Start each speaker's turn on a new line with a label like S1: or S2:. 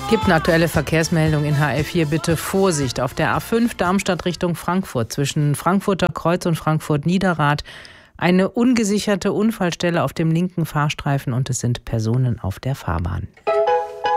S1: Gibt eine aktuelle Verkehrsmeldung in HR4. Bitte Vorsicht auf der A5 Darmstadt Richtung Frankfurt zwischen Frankfurter Kreuz und Frankfurt-Niederrad. Eine ungesicherte Unfallstelle auf dem linken Fahrstreifen und es sind Personen auf der Fahrbahn.